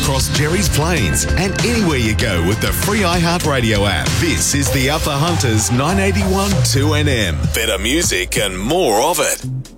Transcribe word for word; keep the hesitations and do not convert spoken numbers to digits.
across Jerry's Plains and anywhere you go with the free iHeartRadio app. This is the Upper Hunters nine eighty-one two N M. Better music and more of it.